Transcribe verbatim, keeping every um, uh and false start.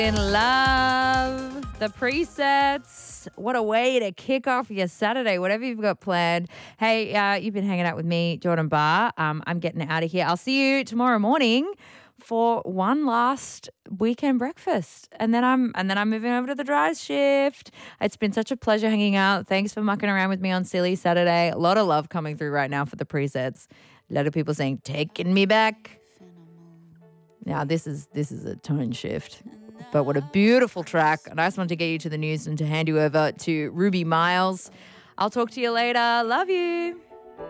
In love, the presets. What a way to kick off your Saturday, whatever you've got planned. Hey, uh, you've been hanging out with me, Jordan Barr. Um, I'm getting out of here. I'll see you tomorrow morning for one last weekend breakfast, and then I'm and then I'm moving over to the dry shift. It's been such a pleasure hanging out. Thanks for mucking around with me on Silly Saturday. A lot of love coming through right now for the presets. A lot of people saying, "Taking me back." Now this is this is a tone shift. But what a beautiful track. And I just wanted to get you to the news and to hand you over to Ruby Miles. I'll talk to you later. Love you.